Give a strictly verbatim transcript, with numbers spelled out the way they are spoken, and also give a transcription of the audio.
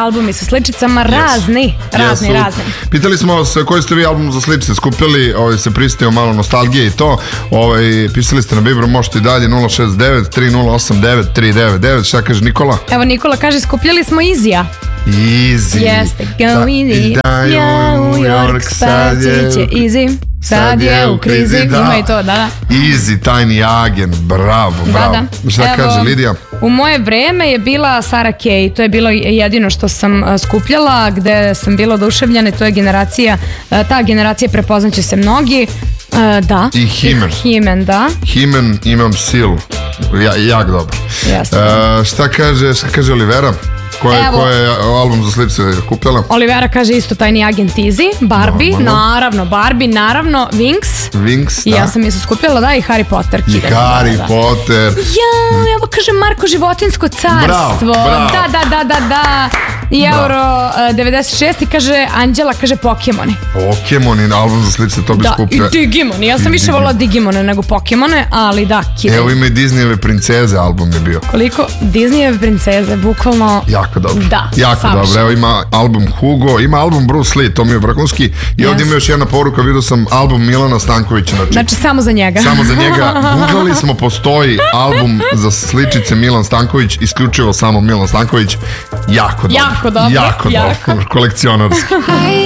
albumi sa sličicama, razni, razni, razni. Pitali smo se koji ste vi album za sličice skupljali, ovaj, se pristio malo nostalgije i to, ovaj, pisali ste na Vibru, možete i dalje nula šest devet tri nula osam devet tri devet devet, šta kaže Nikola? Evo Nikola kaže, skupljali smo Izija. Easy. Jeste, go easy. New York, spacit će Easy. Sad je u krizi, ima i to, da, da. Easy, Tiny Agent, bravo, bravo. Da, da. Šta kaže Lidija? U moje vreme je bila Sara Kay, to je bilo jedino što sam skupljala, gde sam bila oduševljena, to je generacija, ta generacija prepoznaće se mnogi. Da. I Himen. Himen, da. Himen, imam silu. Ja, jak dobro. Uh, šta kaže, šta kaže Olivera? Ko je, ko je album za sličice kupljala? Olivera kaže isto Tiny Agent Easy, Barbie, Normalno. naravno, Barbie, naravno, Wings. Wings, I da. ja sam isto skupljala, da, i Harry Potter. I Harry da, da. Potter. Ja, evo kaže Marko Životinjsko carstvo. Bravo, bravo. Da, da, da, da, da. I Euro uh, devedeset šest i kaže Anđela, kaže Pokemoni. Pokemoni, album za sličice, to bi da, skupljala. I Digimoni, ja sam I više Digimon. volila Digimone nego Pokemone, ali da, kide. Evo ima i Disneyjeve princeze album je bio. Koliko? Disneyjeve princeze, bukvalno... Jako dobro. Da, jako savršen. dobro. Evo ima album Hugo, ima album Bruce Lee, to mi je vrhunski. I yes. ovdje ima još jedna poruka, vidio sam album Milana Stankovića. Znači, znači samo za njega. Samo za njega. Googlali smo, postoji album za sličice Milan Stanković, isključivo samo Milan Stanković. Jako dobro. Jako dobro. Jako dobro. Kolekcionarski.